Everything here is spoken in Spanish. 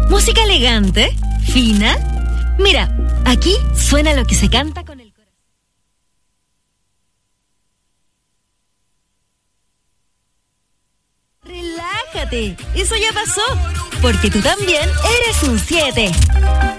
Música elegante, fina. Mira, aquí suena lo que se canta con el corazón. Relájate, eso ya pasó, porque tú también eres un 7.